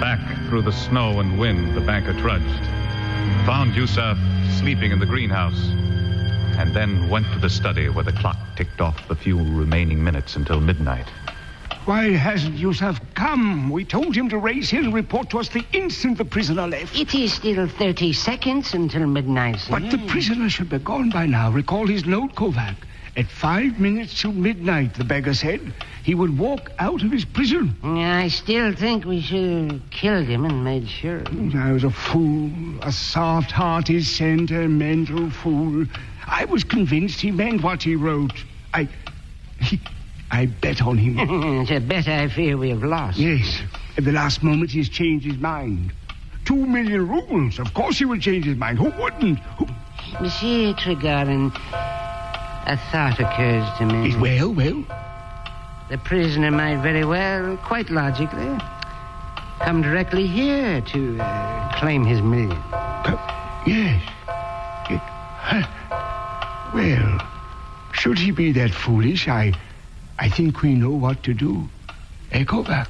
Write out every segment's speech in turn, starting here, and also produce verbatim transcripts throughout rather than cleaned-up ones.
Back through the snow and wind, the banker trudged. Found Yusuf sleeping in the greenhouse. And then went to the study where the clock ticked off the few remaining minutes until midnight. Why hasn't Yusuf come? We told him to raise here and report to us the instant the prisoner left. It is still thirty seconds until midnight, sir. But the prisoner should be gone by now. Recall his note, Kovac. At five minutes till midnight, the beggar said, he would walk out of his prison. I still think we should have killed him and made sure. I was a fool, a soft-hearted, sentimental fool. I was convinced he meant what he wrote. I... He, I bet on him. It's a bet I fear we have lost. Yes. At the last moment, he's changed his mind. Two million rubles. Of course he will change his mind. Who wouldn't? Who... Monsieur Tregarin, a thought occurs to me. Yes, well, well? The prisoner might very well, quite logically, come directly here to uh, claim his million. Uh, yes. Yes. Huh. Well, should he be that foolish, I... I think we know what to do. Eh, Kovac?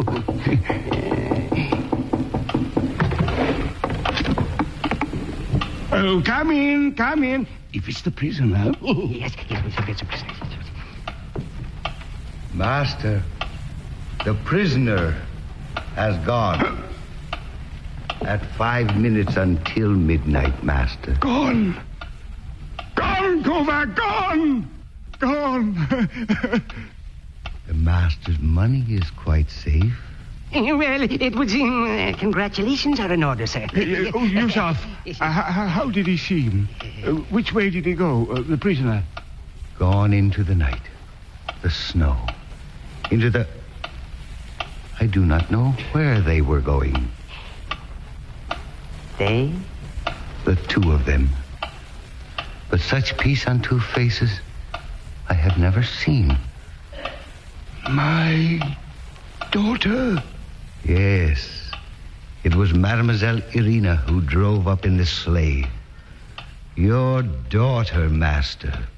Oh, come in, come in. If it's the prisoner. Yes, yes, it's a prisoner. Master, the prisoner has gone. At five minutes until midnight, Master. Gone. Gone, Kovac, gone. Gone. The Master's money is quite safe. Well, it would seem uh, congratulations are in order, sir. Uh, oh, Yusuf, uh, how, how did he seem? Uh, which way did he go, uh, the prisoner? Gone into the night, the snow, into the... I do not know where they were going. They? The two of them. But such peace on two faces I have never seen. My daughter? Yes. It was Mademoiselle Irina who drove up in the sleigh. Your daughter, Master.